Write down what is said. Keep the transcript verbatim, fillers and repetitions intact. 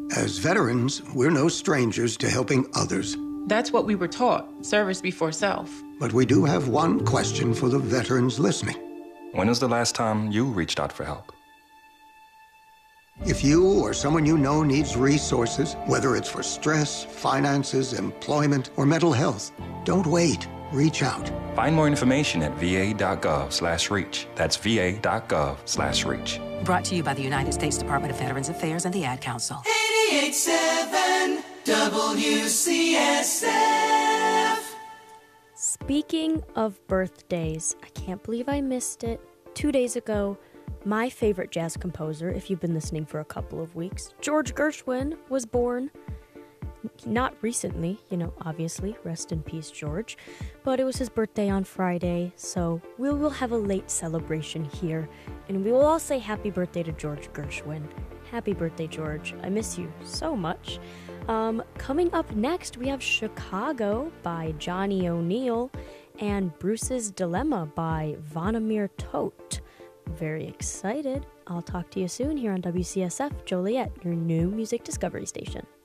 As veterans, we're no strangers to helping others. That's what we were taught, service before self. But we do have one question for the veterans listening. When was the last time you reached out for help? If you or someone you know needs resources, whether it's for stress, finances, employment, or mental health, don't wait. Reach out. Find more information at va.gov slash reach. That's va.gov slash reach. Brought to you by the United States Department of Veterans Affairs and the Ad Council. eighty-eight point seven W C S F. Speaking of birthdays, I can't believe I missed it. Two days ago, my favorite jazz composer, if you've been listening for a couple of weeks, George Gershwin, was born. Not recently, you know, obviously, rest in peace, George. But it was his birthday on Friday, so we will have a late celebration here. And we will all say happy birthday to George Gershwin. Happy birthday, George. I miss you so much. Um, coming up next, we have Chicago by Johnny O'Neill and Bruce's Dilemma by Vonamir Tote. Very excited. I'll talk to you soon here on W C S F Joliet, your new music discovery station.